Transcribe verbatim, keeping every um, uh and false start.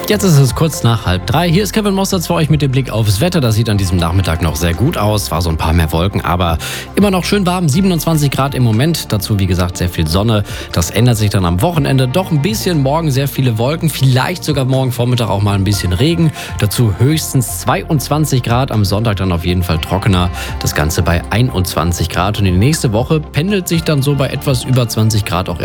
Jetzt ist es kurz nach halb drei. Hier ist Kevin Mossertz für euch mit dem Blick aufs Wetter. Das sieht an diesem Nachmittag noch sehr gut aus. War so ein paar mehr Wolken, aber immer noch schön warm. siebenundzwanzig Grad im Moment. Dazu, wie gesagt, sehr viel Sonne. Das ändert sich dann am Wochenende doch ein bisschen. Morgen sehr viele Wolken. Vielleicht sogar morgen Vormittag auch mal ein bisschen Regen. Dazu höchstens zweiundzwanzig Grad. Am Sonntag dann auf jeden Fall trockener. Das Ganze bei einundzwanzig Grad. Und die nächste Woche pendelt sich dann so bei etwas über zwanzig Grad auch